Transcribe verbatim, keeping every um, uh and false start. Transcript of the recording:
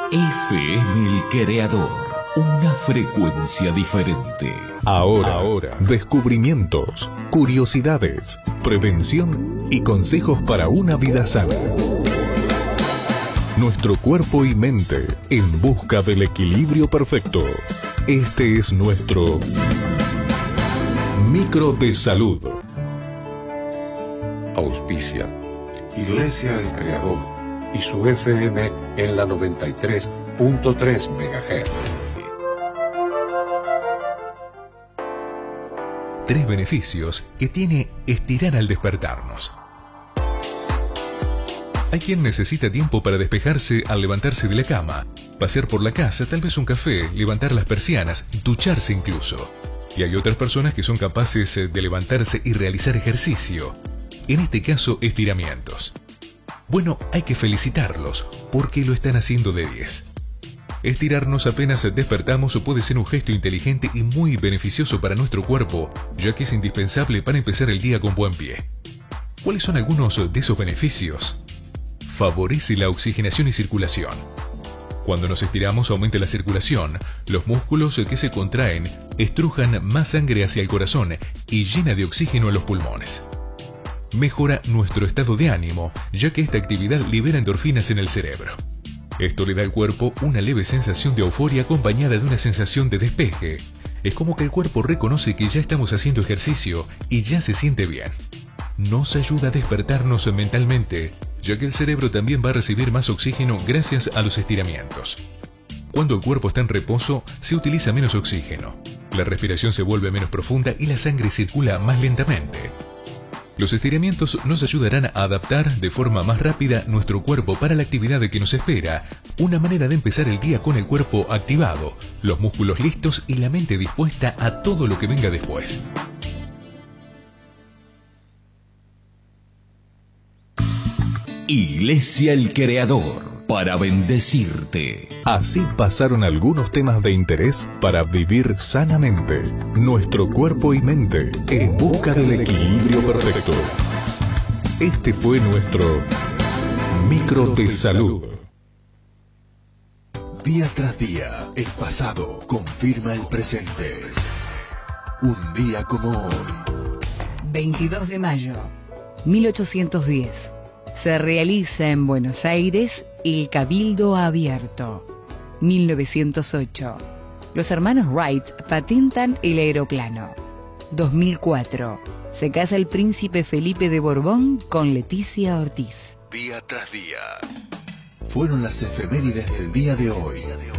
F M El Creador, una frecuencia diferente. Ahora, Ahora, descubrimientos, curiosidades, prevención y consejos para una vida sana. Nuestro cuerpo y mente en busca del equilibrio perfecto. Este es nuestro Micro de Salud. Auspicia Iglesia El Creador y su F M en la noventa y tres punto tres megahertz. Tres beneficios que tiene estirar al despertarnos. Hay quien necesita tiempo para despejarse al levantarse de la cama, pasear por la casa, tal vez un café, levantar las persianas, ducharse incluso. Y hay otras personas que son capaces de levantarse y realizar ejercicio. En este caso, estiramientos. Bueno, hay que felicitarlos porque lo están haciendo de diez. Estirarnos apenas despertamos puede ser un gesto inteligente y muy beneficioso para nuestro cuerpo, ya que es indispensable para empezar el día con buen pie. ¿Cuáles son algunos de esos beneficios? Favorece la oxigenación y circulación. Cuando nos estiramos aumenta la circulación, los músculos que se contraen estrujan más sangre hacia el corazón y llena de oxígeno a los pulmones. Mejora nuestro estado de ánimo, ya que esta actividad libera endorfinas en el cerebro. Esto le da al cuerpo una leve sensación de euforia acompañada de una sensación de despeje. Es como que el cuerpo reconoce que ya estamos haciendo ejercicio y ya se siente bien. Nos ayuda a despertarnos mentalmente, ya que el cerebro también va a recibir más oxígeno gracias a los estiramientos. Cuando el cuerpo está en reposo, se utiliza menos oxígeno. La respiración se vuelve menos profunda y la sangre circula más lentamente. Los estiramientos nos ayudarán a adaptar de forma más rápida nuestro cuerpo para la actividad que nos espera, una manera de empezar el día con el cuerpo activado, los músculos listos y la mente dispuesta a todo lo que venga después. Iglesia El Creador, para bendecirte. Así pasaron algunos temas de interés para vivir sanamente nuestro cuerpo y mente en busca del equilibrio perfecto. Este fue nuestro Micro de Salud. Día tras día, el pasado confirma el presente. Un día como hoy. veintidós de mayo, mil ochocientos diez. Se realiza en Buenos Aires el Cabildo Abierto. mil novecientos ocho. Los hermanos Wright patentan el aeroplano. dos mil cuatro. Se casa el príncipe Felipe de Borbón con Leticia Ortiz. Día tras día. Fueron las efemérides del día de hoy.